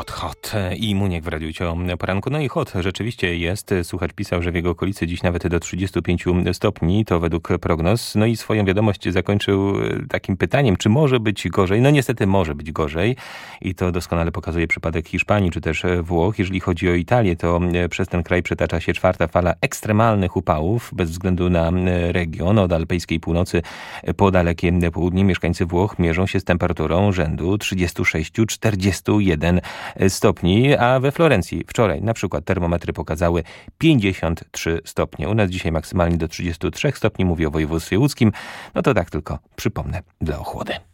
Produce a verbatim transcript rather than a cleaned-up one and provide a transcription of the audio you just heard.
hot, hot. I Muniek w Radiu Cio Poranku. No i hot rzeczywiście jest. Słuchacz pisał, że w jego okolicy dziś nawet do trzydziestu pięciu stopni, to według prognoz. No i swoją wiadomość zakończył takim pytaniem, czy może być gorzej? No niestety może być gorzej. I to doskonale pokazuje przypadek Hiszpanii, czy też Włoch. Jeżeli chodzi o Italię, to przez ten kraj przetacza się czwarta fala ekstremalnych upałów, bez względu na region. Od alpejskiej północy po dalekie południe mieszkańcy Włoch mierzą się z temperaturą rzędu trzydziestu sześciu do czterdziestu jeden stopni, a we Florencji wczoraj na przykład termometry pokazały pięćdziesiąt trzy stopnie. U nas dzisiaj maksymalnie do trzydziestu trzech stopni, mówię o województwie łódzkim. No to tak tylko przypomnę dla ochłody.